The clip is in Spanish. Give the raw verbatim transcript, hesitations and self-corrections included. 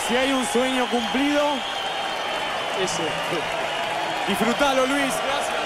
Si hay un sueño cumplido, ese. Disfrutalo, Luis. Gracias.